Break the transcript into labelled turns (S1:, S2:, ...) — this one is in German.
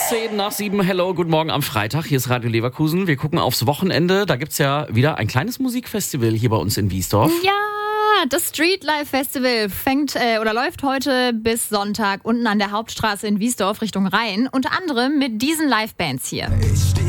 S1: 10 nach 7. Hello, guten Morgen am Freitag. Hier ist Radio Leverkusen. Wir gucken aufs Wochenende. Da gibt's ja wieder ein kleines Musikfestival hier bei uns in Wiesdorf.
S2: Ja, das Street Life Festival läuft heute bis Sonntag unten an der Hauptstraße in Wiesdorf Richtung Rhein. Unter anderem mit diesen Livebands hier.